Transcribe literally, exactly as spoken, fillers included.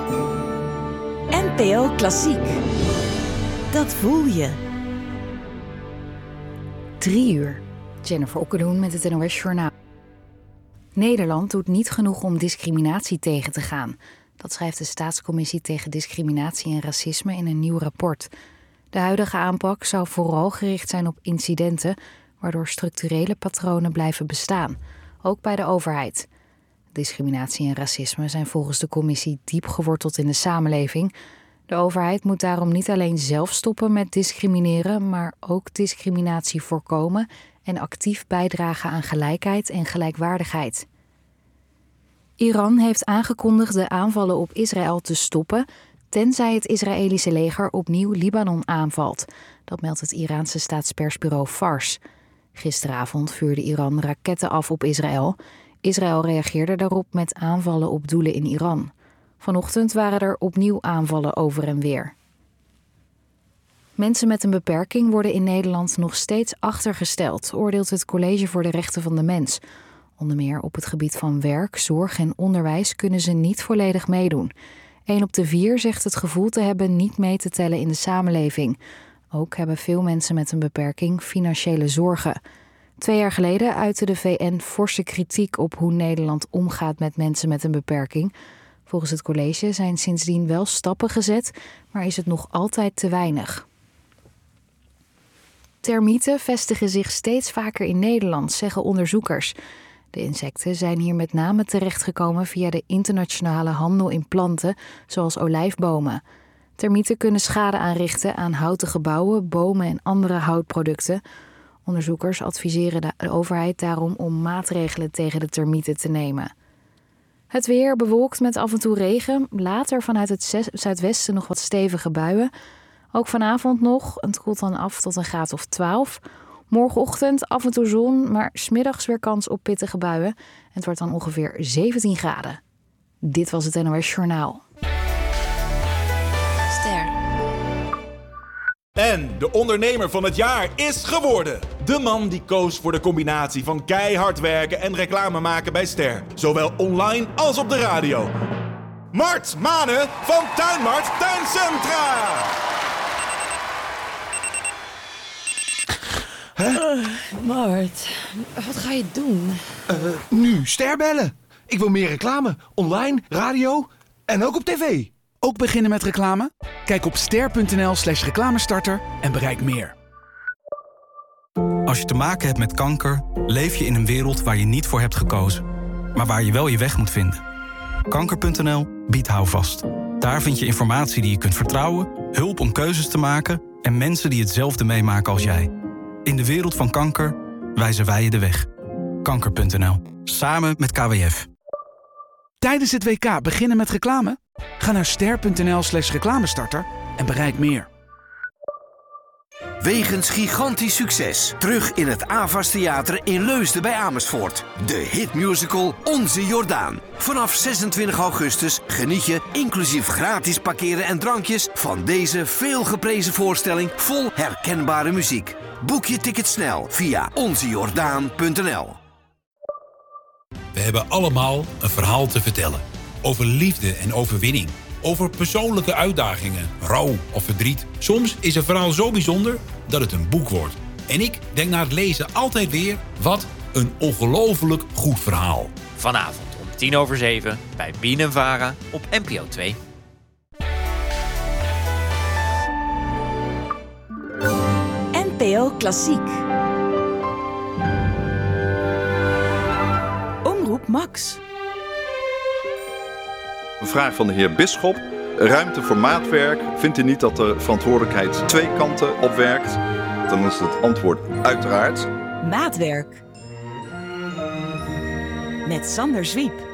N P O Klassiek. Dat voel je. Drie uur. Jennifer Okkeloen met het N O S Journaal. Nederland doet niet genoeg om discriminatie tegen te gaan. Dat schrijft de Staatscommissie tegen Discriminatie en Racisme in een nieuw rapport. De huidige aanpak zou vooral gericht zijn op incidenten waardoor structurele patronen blijven bestaan, ook bij de overheid. Discriminatie en racisme zijn volgens de commissie diep geworteld in de samenleving. De overheid moet daarom niet alleen zelf stoppen met discrimineren, maar ook discriminatie voorkomen en actief bijdragen aan gelijkheid en gelijkwaardigheid. Iran heeft aangekondigd de aanvallen op Israël te stoppen, tenzij het Israëlische leger opnieuw Libanon aanvalt. Dat meldt het Iraanse staatspersbureau Fars. Gisteravond vuurde Iran raketten af op Israël. Israël reageerde daarop met aanvallen op doelen in Iran. Vanochtend waren er opnieuw aanvallen over en weer. Mensen met een beperking worden in Nederland nog steeds achtergesteld, oordeelt het College voor de Rechten van de Mens. Onder meer op het gebied van werk, zorg en onderwijs kunnen ze niet volledig meedoen. Een op de vier zegt het gevoel te hebben niet mee te tellen in de samenleving. Ook hebben veel mensen met een beperking financiële zorgen. Twee jaar geleden uitte de V N forse kritiek op hoe Nederland omgaat met mensen met een beperking. Volgens het college zijn sindsdien wel stappen gezet, maar is het nog altijd te weinig. Termieten vestigen zich steeds vaker in Nederland, zeggen onderzoekers. De insecten zijn hier met name terechtgekomen via de internationale handel in planten, zoals olijfbomen. Termieten kunnen schade aanrichten aan houten gebouwen, bomen en andere houtproducten. Onderzoekers adviseren de overheid daarom om maatregelen tegen de termieten te nemen. Het weer bewolkt met af en toe regen. Later vanuit het zuidwesten nog wat stevige buien. Ook vanavond nog. Het koelt dan af tot een graad of twaalf. Morgenochtend af en toe zon, maar 's middags weer kans op pittige buien. Het wordt dan ongeveer zeventien graden. Dit was het N O S Journaal. Ster. En de ondernemer van het jaar is geworden. De man die koos voor de combinatie van keihard werken en reclame maken bij Ster. Zowel online als op de radio. Mart Mane van Tuinmart Tuincentra. Huh? Uh, Mart, wat ga je doen? Uh, nu Ster bellen. Ik wil meer reclame. Online, radio en ook op tv. Ook beginnen met reclame? Kijk op ster.nl slash reclamestarter en bereik meer. Als je te maken hebt met kanker, leef je in een wereld waar je niet voor hebt gekozen. Maar waar je wel je weg moet vinden. Kanker punt n l biedt houvast. Daar vind je informatie die je kunt vertrouwen, hulp om keuzes te maken en mensen die hetzelfde meemaken als jij. In de wereld van kanker wijzen wij je de weg. Kanker punt n l. Samen met K W F. Tijdens het W K beginnen met reclame? Ga naar ster.nl slash reclamestarter en bereik meer. Wegens gigantisch succes. Terug in het Avas Theater in Leusden bij Amersfoort. De hitmusical Onze Jordaan. Vanaf zesentwintig augustus geniet je, inclusief gratis parkeren en drankjes, van deze veelgeprezen voorstelling vol herkenbare muziek. Boek je ticket snel via onze jordaan punt n l. We hebben allemaal een verhaal te vertellen. Over liefde en overwinning. Over persoonlijke uitdagingen, rouw of verdriet. Soms is een verhaal zo bijzonder dat het een boek wordt. En ik denk na het lezen altijd weer, wat een ongelooflijk goed verhaal. Vanavond om tien over zeven bij Bien en Vara op N P O twee. N P O Klassiek. Omroep Max. Een vraag van de heer Bisschop. Ruimte voor maatwerk. Vindt u niet dat de verantwoordelijkheid twee kanten op werkt? Dan is het antwoord uiteraard. Maatwerk. Met Sander Zwiep.